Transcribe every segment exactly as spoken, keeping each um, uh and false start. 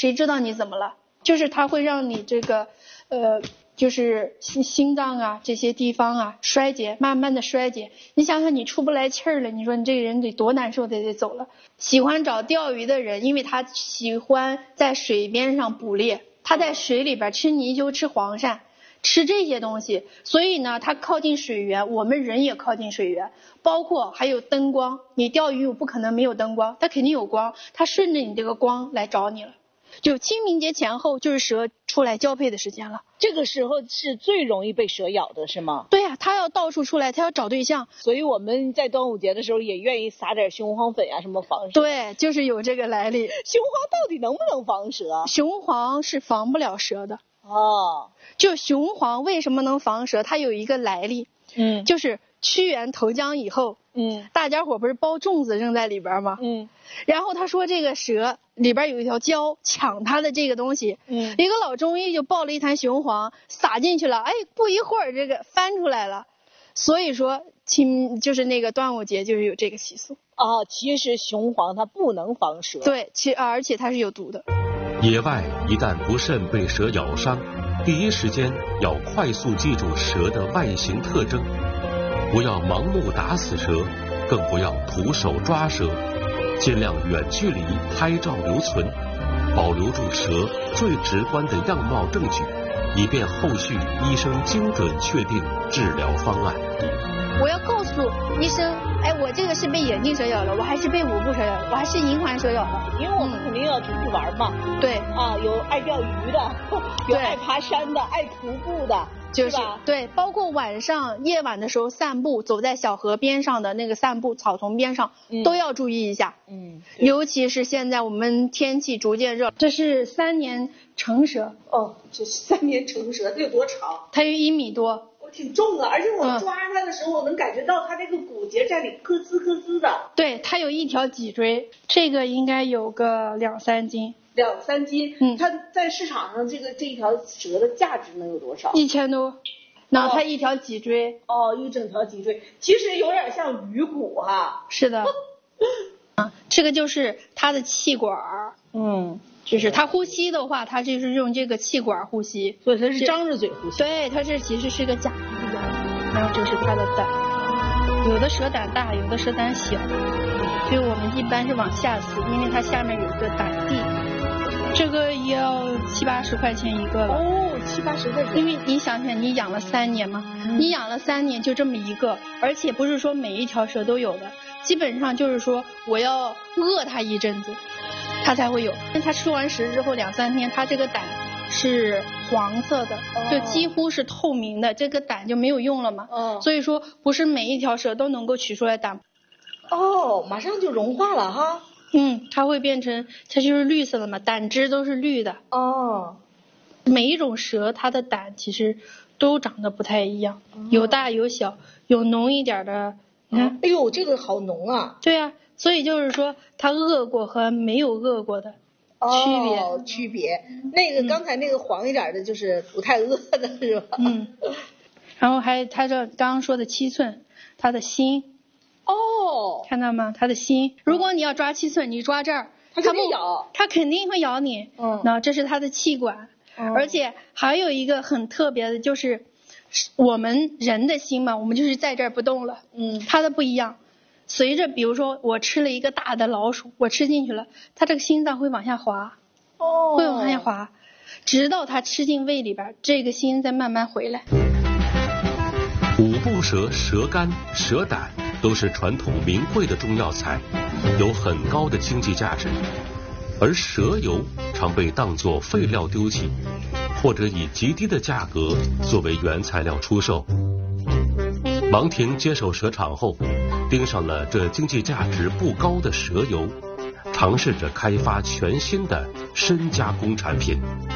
谁知道你怎么了？就是它会让你这个，呃，就是心心脏啊这些地方啊衰竭，慢慢的衰竭。你想想，你出不来气儿了，你说你这个人得多难受，得得走了。喜欢找钓鱼的人，因为他喜欢在水边上捕猎，他在水里边吃泥鳅、吃黄鳝。吃这些东西，所以呢，它靠近水源，我们人也靠近水源，包括还有灯光。你钓鱼不可能没有灯光，它肯定有光，它顺着你这个光来找你了。就清明节前后就是蛇出来交配的时间了， 这个时候是最容易被蛇咬的，是吗？ 对呀、啊，它要到处出来，它要找对象， 所以我们在端午节的时候也愿意撒点雄黄粉啊，什么防蛇。 对，就是有这个来历。 雄黄到底能不能防蛇？ 雄黄是防不了蛇的。 哦， 就雄黄为什么能防蛇？它有一个来历， 嗯， 就是屈原投江以后， 嗯， 大家伙不是包粽子扔在里边吗？ 嗯， 然后他说这个蛇里边有一条蛟抢他的这个东西， 嗯， 一个老中医就抱了一坛雄黄撒进去了，哎，不一会儿这个翻出来了，所以说清就是那个端午节就是有这个习俗。 哦，其实雄黄它不能防蛇， 对，其而且它是有毒的。 野外一旦不慎被蛇咬伤，第一时间要快速记住蛇的外形特征，不要盲目打死蛇，更不要徒手抓蛇，尽量远距离拍照留存，保留住蛇最直观的样貌证据，以便后续医生精准确定治疗方案。 我要告诉医生，哎，我这个是被眼镜蛇咬了，我还是被五步蛇咬了，我还是银环蛇咬了。 因为我们肯定要出去玩嘛。 对啊，有爱钓鱼的，有爱爬山的，爱徒步的， 就是吧？ 对，包括晚上夜晚的时候散步，走在小河边上的那个散步，草丛边上、嗯、都要注意一下。 嗯， 尤其是现在我们天气逐渐热，这是三年成蛇。 哦，这是三年成蛇，它有多长？ 它有一米多。 挺重的，而且我抓它的时候，我能感觉到它这个骨节在里咯吱咯吱的。 对，它有一条脊椎，这个应该有个两三斤。 两三斤， 嗯， 它在市场上这个这一条蛇的价值能有多少？ 一千多。然后它一条脊椎， 哦，一整条脊椎，其实有点像鱼骨哈。 是的。啊，这个就是它的气管。 嗯。 就是它呼吸的话，它就是用这个气管呼吸， 所以它是张着嘴呼吸。 对，它这其实是个假鼻的，然后这是它的胆。有的蛇胆大，有的蛇胆小，所以我们一般是往下撕，因为它下面有一个胆蒂。这个也要七八十块钱一个了。 哦，七八十块钱。 因为你想想，你养了三年嘛，嗯、你养了三年就这么一个，而且不是说每一条蛇都有的，基本上就是说我要饿它一阵子。它才会有，因为它吃完食之后两三天，它这个胆是黄色的，哦、就几乎是透明的，这个胆就没有用了嘛。 哦、 所以说不是每一条蛇都能够取出来胆。 哦，马上就融化了哈。 嗯，它会变成，它就是绿色的嘛，胆汁都是绿的。 哦， 每一种蛇它的胆其实都长得不太一样，哦、有大有小，有浓一点的。你看， 哎呦，这个好浓啊。 对啊。所以就是说，它饿过和没有饿过的区别。 哦，区别。那个刚才那个黄一点的，就是不太饿的，是吧？ 嗯。然后还它这刚刚说的七寸，它的心。 哦。 看到吗？它的心。如果你要抓七寸，你抓这儿， 它肯定咬。 它肯定会咬你。 嗯。 那这是它的气管。 嗯。 而且还有一个很特别的，就是我们人的心嘛，我们就是在这儿不动了。 嗯。 它的不一样。随着比如说我吃了一个大的老鼠，我吃进去了，它这个心脏会往下滑， 哦， 会往下滑，直到它吃进胃里边，这个心再慢慢回来。 五步蛇、蛇肝、蛇胆都是传统名贵的中药材，有很高的经济价值，而蛇油常被当作废料丢弃，或者以极低的价格作为原材料出售。王婷接手蛇场后，盯上了这经济价值不高的蛇油，尝试着开发全新的深加工产品。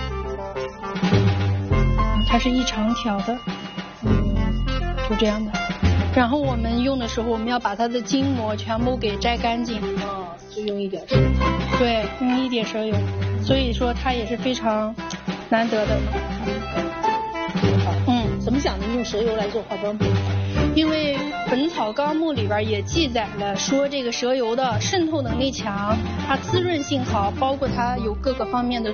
它是一长条的，嗯，就这样的。然后我们用的时候，我们要把它的筋膜全部给摘干净。 哦，就用一点蛇油。 对，用一点蛇油，所以说它也是非常难得的。 嗯，怎么想的用蛇油来做化妆品？ 因为《本草纲目》里边也记载了说这个蛇油的渗透能力强，它滋润性好，包括它有各个方面的